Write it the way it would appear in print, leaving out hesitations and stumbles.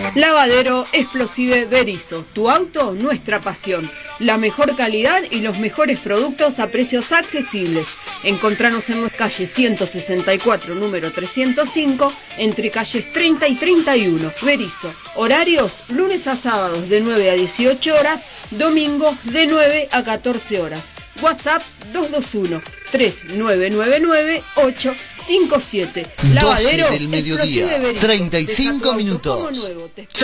Lavadero Explosive Berisso, tu auto, nuestra pasión. La mejor calidad y los mejores productos a precios accesibles. Encontranos en nuestra calle 164, número 305, entre calles 30 y 31. Berisso. Horarios, lunes a sábados de 9 a 18 horas, domingos de 9 a 14 horas. WhatsApp 221-3999-857. Lavadero del mediodía, Explosive Berisso. 35 minutos.